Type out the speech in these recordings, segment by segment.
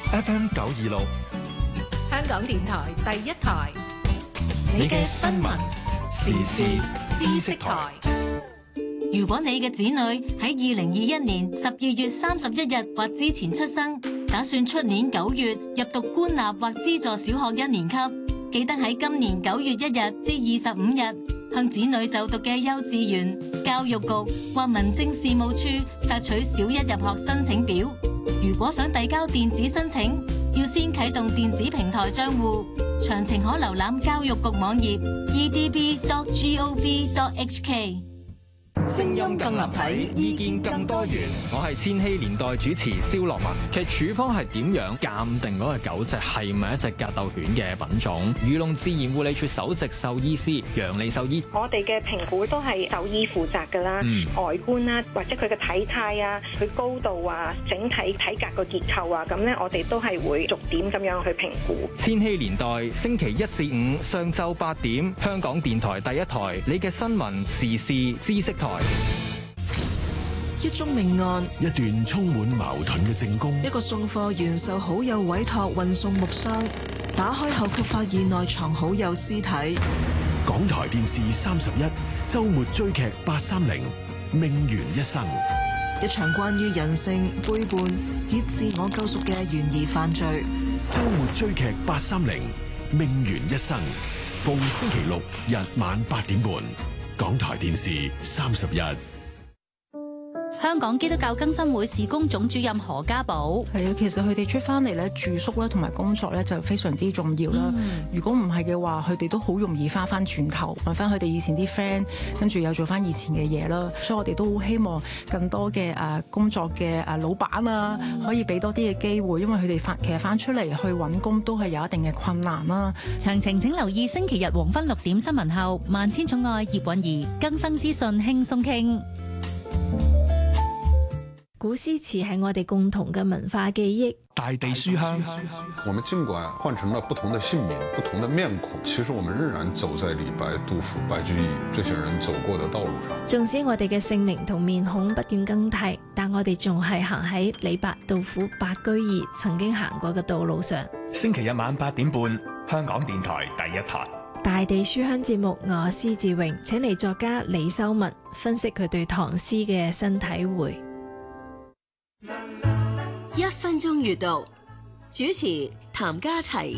FM 926， 香港電台第一台， 你嘅新聞時事知識台。 如果你嘅子女喺2021年12月31日或之前出生，打算出年9月入讀官立或資助小學1年級，記得喺今年9月1日至25日向子女就讀嘅幼稚園、教育局或民政事務處索取小一入學申請表。如果想遞交電子申請，要先啟動電子平台賬戶，詳情可瀏覽教育局網頁 edb.gov.hk。 聲音更立體，意見更多元。我係千禧年代主持蕭樂文。其實處方係點樣鑑定嗰個狗隻係咪一隻格鬥犬嘅品種？漁農自然護理署首席獸醫師楊利獸醫， 我哋嘅評估都係獸醫負責㗎啦，外觀啦，或者佢嘅體態啊，佢高度啊，整體體格個結構啊，咁咧我哋都係會逐點咁樣去評估。 千禧年代星期1至5上晝8點，香港電台第一台，你嘅新聞時事知識台。 一宗命案， 一段充滿矛盾嘅證供， 一個送貨員受好友委託運送木箱，打開後卻發現內藏好友屍體。 港台電視31周末追劇830命懸一生， 一場關於人性背叛與自我救贖嘅懸疑犯罪。 周末追劇830命懸一生，逢星期六日晚8點半，港台電視31。 香港基督教更新會事工總主任何家寶， 係啊，其實佢哋出翻嚟咧，住宿咧同埋工作咧就非常之重要啦。如果唔係嘅話，佢哋都好容易翻轉頭，揾翻佢哋以前啲 friend， 跟住又做翻以前嘅嘢啦。所以我哋都好希望更多嘅工作嘅老闆啊，可以俾多啲嘅機會，因為佢哋其實翻出嚟去揾工都係有一定嘅困難啦。 詳情請留意星期日黃昏6點新聞後，萬千寵愛葉韻儀更新資訊輕鬆傾。 古詩詞係我哋共同嘅文化記憶。 大地書香， 我們儘管換成了不同的姓名、不同的面孔，其實我們仍然走在李白、杜甫、白居易這些人走過的道路上。 縱使我哋嘅姓名同面孔不斷更替，但我哋仲係行喺李白、杜甫、白居易曾經行過嘅道路上。 星期日晚8點半，香港電台第一台。 大地書香節目，我施志榮請嚟作家李修文分析佢對唐詩嘅新體會。 1分鐘閱讀，主持譚家齊。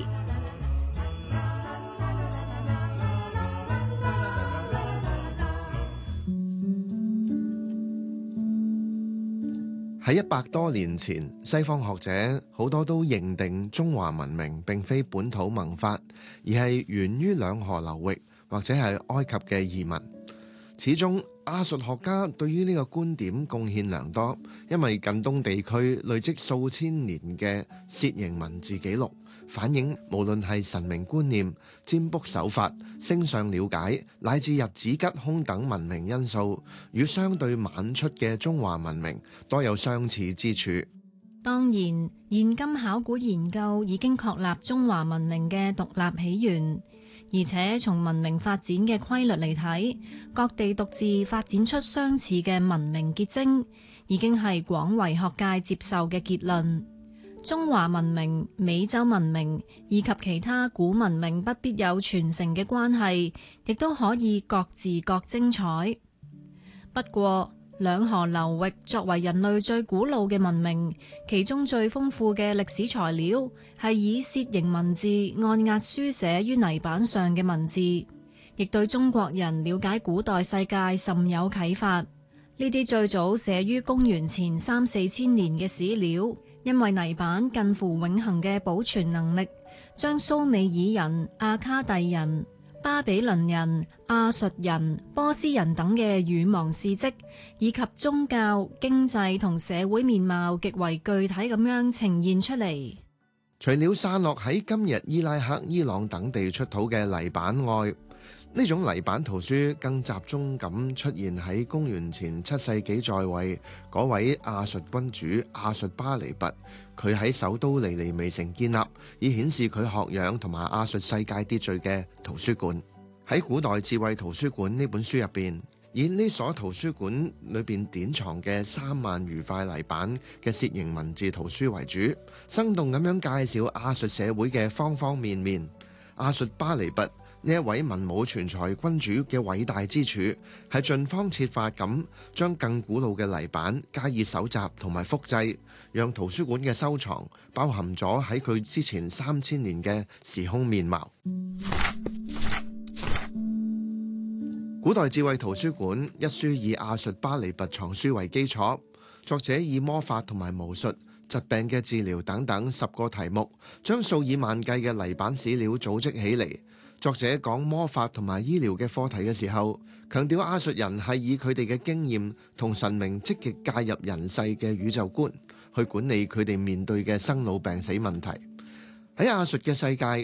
喺100多年前，西方學者好多都認定中華文明並非本土萌發，而係源於兩河流域或者係埃及嘅移民。始終亞述學家對於呢個觀點貢獻良多，因為近東地區累積數千年嘅楔形文字記錄，反映無論係神明觀念、占卜手法、星象了解，乃至日子吉凶等文明因素，與相對晚出嘅中華文明多有相似之處。 當然，現今考古研究已經確立中華文明嘅獨立起源。而且從文明發展嘅規律嚟睇，各地獨自發展出相似嘅文明結晶，已經係廣為學界接受嘅結論。中華文明、美洲文明以及其他古文明不必有傳承嘅關係，亦都可以各自各精彩。不過，兩河流域作為人類最古老嘅文明，其中最豐富嘅歷史材料係以楔形文字按壓書寫於泥板上嘅文字，亦對中國人了解古代世界甚有啟發。呢啲最早寫於公元前3、4千年嘅史料，因為泥板近乎永恆嘅保存能力，將蘇美爾人、阿卡蒂人、巴比倫人、亞述人、波斯人等嘅禹王事蹟，以及宗教、經濟同社會面貌極為具體咁樣呈現出嚟。 除了散落喺今日伊拉克、伊朗等地出土嘅泥板外，呢種泥板圖書更集中咁出現喺公元前7世紀在位嗰位亞述君主亞述巴尼拔，佢喺首都尼尼微城建立，以顯示佢學養同埋亞述世界秩序嘅圖書館。喺古代智慧圖書館呢本書入邊， 以呢所圖書館裏邊典藏嘅3萬餘塊泥板嘅楔形文字圖書為主，生動咁樣介紹亞述社會嘅方方面面。亞述巴尼拔呢一位文武全才君主嘅偉大之處，係盡方設法咁將更古老嘅泥板加以搜集同埋複製，讓圖書館嘅收藏包含咗喺佢之前3000年嘅時空面貌。古代智慧圖書館一書以亞述巴尼拔藏書為基礎，作者以魔法同埋巫術、疾病嘅治療等等10個題目，將數以萬計嘅泥板史料組織起嚟。作者講魔法同埋醫療嘅課題嘅時候，強調亞述人係以佢哋嘅經驗同神明積極介入人世嘅宇宙觀，去管理佢哋面對嘅生老病死問題。喺亞述嘅世界，